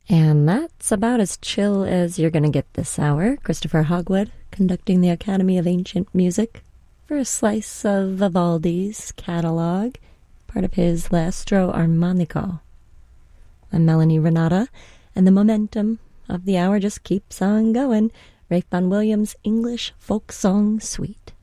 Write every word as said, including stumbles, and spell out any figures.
And that's about as chill as you're going to get this hour. Christopher Hogwood conducting the Academy of Ancient Music for a slice of Vivaldi's catalog, part of his L'Astro Armonico. I'm Melanie Renata, and the momentum of the hour just keeps on going. Ralph Vaughan Williams' English Folk Song Suite.